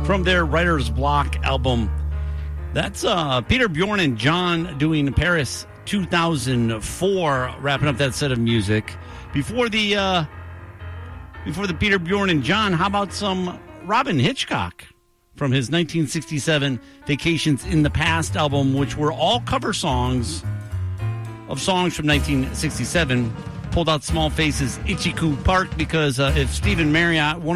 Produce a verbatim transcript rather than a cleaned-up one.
from their Writer's Block album. That's uh, Peter, Bjorn, and John doing Paris two thousand four, wrapping up that set of music. Before the uh, before the Peter, Bjorn, and John, how about some Robin Hitchcock from his nineteen sixty-seven Vacations in the Past album, which were all cover songs of songs from nineteen sixty-seven. Pulled out Small Faces' Ichiku Park because uh, if Stephen Marriott, one